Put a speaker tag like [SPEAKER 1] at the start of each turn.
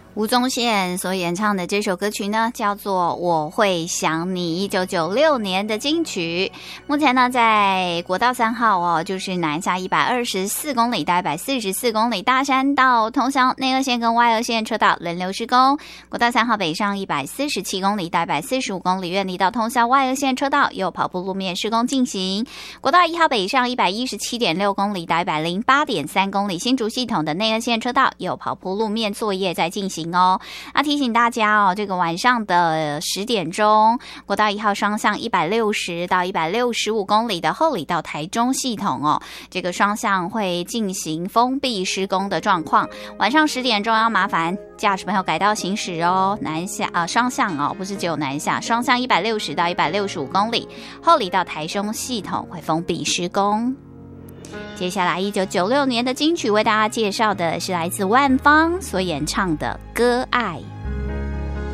[SPEAKER 1] 吴宗宪所演唱的这首歌曲呢，叫做《我会想你》，1996年的金曲。目前呢，在国道3号哦，就是南下124公里到144公里，大山道通宵内二线跟外二线车道轮流施工。国道3号北上147公里到145公里，愿力道通宵外二线车道有跑步路面施工进行。国道1号北上117.6公里到108.3公里，新竹系统的内二线车道有跑步路面作业在进行哦。提醒大家哦，这个晚上的10点钟，国道1号双向160到165公里的后里到台中系统哦，这个双向会进行封闭施工的状况。晚上10点钟要麻烦驾驶朋友改道行驶哦，南下双向哦，不是只有南下，双向160到165公里，后里到台中系统会封闭施工。接下来1996年的金曲为大家介绍的是来自万芳所演唱的《歌爱》。